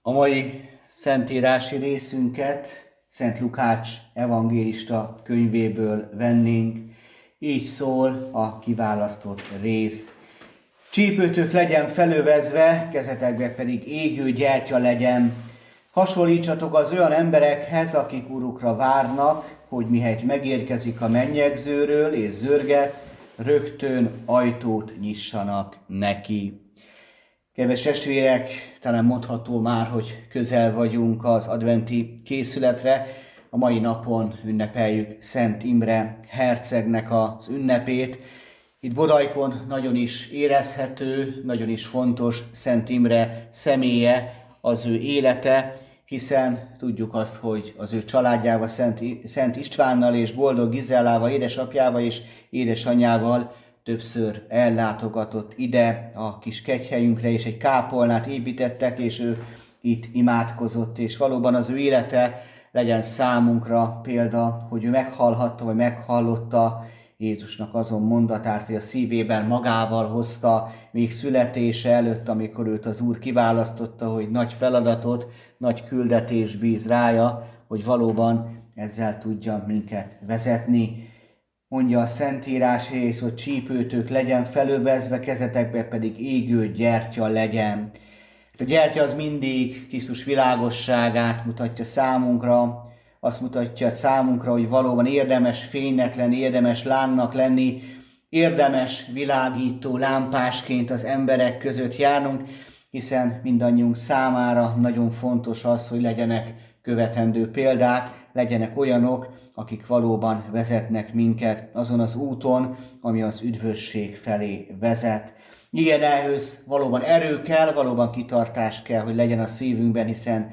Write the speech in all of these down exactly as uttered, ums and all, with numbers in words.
A mai szentírási részünket Szent Lukács evangélista könyvéből vennénk. Így szól a kiválasztott rész. Csípőtök legyen felövezve, kezetekbe pedig égő gyertya legyen. Hasonlítsatok az olyan emberekhez, akik urukra várnak, hogy mihelyt megérkezik a mennyegzőről és zörget, rögtön ajtót nyissanak neki. Kedves testvérek, talán mondható már, hogy közel vagyunk az adventi készületre. A mai napon ünnepeljük Szent Imre hercegnek az ünnepét. Itt Bodajkon nagyon is érezhető, nagyon is fontos Szent Imre személye, az ő élete, hiszen tudjuk azt, hogy az ő családjával, Szent, Szent Istvánnal és Boldog Gizellával, édesapjával és édesanyjával többször ellátogatott ide a kis kegyhelyünkre, és egy kápolnát építettek, és ő itt imádkozott, és valóban az ő élete legyen számunkra példa, hogy ő meghallhatta, vagy meghallotta Jézusnak azon mondatát, hogy a szívében magával hozta még születése előtt, amikor őt az Úr kiválasztotta, hogy nagy feladatot, nagy küldetés bíz rája, hogy valóban ezzel tudja minket vezetni. Mondja a Szentírás rész, hogy csípőtök legyen felövezve, kezetekbe pedig égő gyertya legyen. A gyertya az mindig Krisztus világosságát mutatja számunkra, azt mutatja számunkra, hogy valóban érdemes fénynek lenni, érdemes lángnak lenni, érdemes világító lámpásként az emberek között járnunk, hiszen mindannyiunk számára nagyon fontos az, hogy legyenek követendő példák, legyenek olyanok, akik valóban vezetnek minket azon az úton, ami az üdvösség felé vezet. Igen, ehhez valóban erő kell, valóban kitartás kell, hogy legyen a szívünkben, hiszen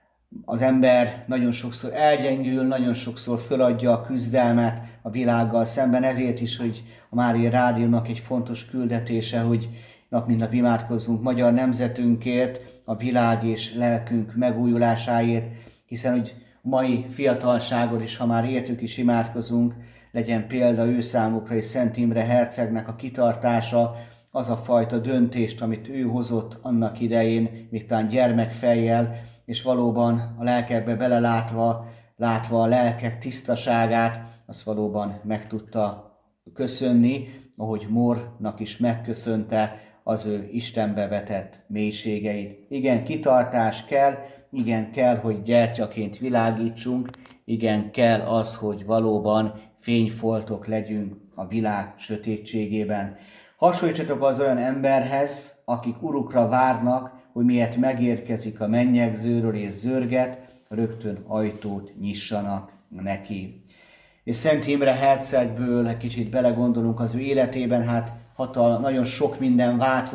az ember nagyon sokszor elgyengül, nagyon sokszor föladja a küzdelmet a világgal szemben, ezért is, hogy a Mária Rádiónak egy fontos küldetése, hogy nap mint nap imádkozzunk magyar nemzetünkért, a világ és lelkünk megújulásáért, hiszen hogy a mai fiatalságon is, ha már értük is imádkozunk, legyen példa ő számukra és Szent Imre hercegnek a kitartása, az a fajta döntést, amit ő hozott annak idején, még talán gyermekfejjel, és valóban a lelkekbe belelátva, látva a lelkek tisztaságát, azt valóban meg tudta köszönni, ahogy Mornak is megköszönte az ő Istenbe vetett mélységeit. Igen, kitartás kell, igen, kell, hogy gyertyaként világítsunk, igen, kell az, hogy valóban fényfoltok legyünk a világ sötétségében. Hasonlítsatok az olyan emberhez, akik urukra várnak, hogy miért megérkezik a mennyegzőről és zörget, rögtön ajtót nyissanak neki. És Szent Imre hercegből egy kicsit belegondolunk az ő életében, hát hatal, nagyon sok minden vált